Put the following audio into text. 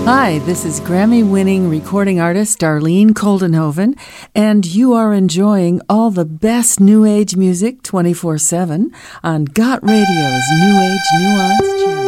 Hi, this is Grammy-winning recording artist Darlene Koldenhoven, and you are enjoying all the best New Age music 24/7 on Got Radio's New Age Nuance channel.